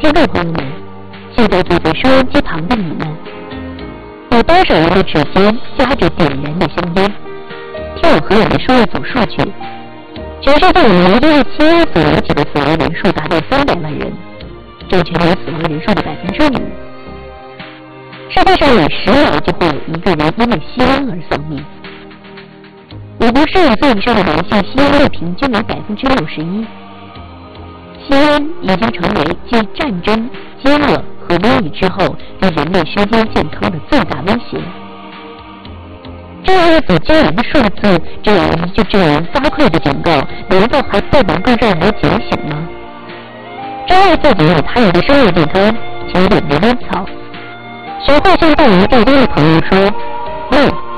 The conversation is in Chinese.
听众朋友们，现在坐在收音机旁的你们，你单手的指尖夹着点燃的香烟，听我和你们说一组数据。全世界1月7日所引起的死亡人数达到300万人，占全球死亡人数的5%。世界上每10秒就会有一个人因为吸烟而丧命。美国15岁以上的男性吸烟率平均为61%。吸烟已经成为继战争、饥饿和瘟疫之后对人类身心健康的最大威胁。这样一组惊人的数字，这样一句令人发聩的警告，难道还不能够让人警醒吗？珍爱自己与他人的生命健康，请点点烟草。学会向大鱼钓竿的朋友说：喂，